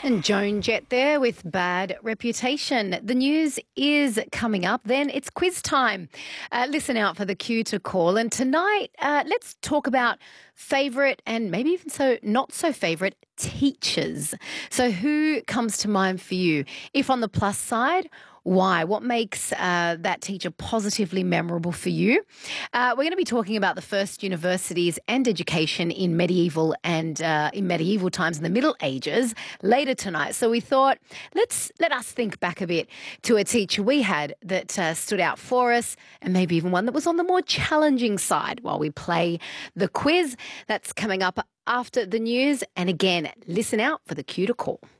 And Joan Jett there with Bad Reputation. The news is coming up. Then it's quiz time. Listen out for the cue to call. And tonight, let's talk about favourite and maybe even not so favourite teachers. So who comes to mind for you? If on the plus side, why? What makes that teacher positively memorable for you? We're going to be talking about the first universities and education in medieval and in medieval times in the Middle Ages later tonight. So we thought, let us think back a bit to a teacher we had that stood out for us, and maybe even one that was on the more challenging side while we play the quiz. That's coming up after the news. And again, listen out for the cue to call.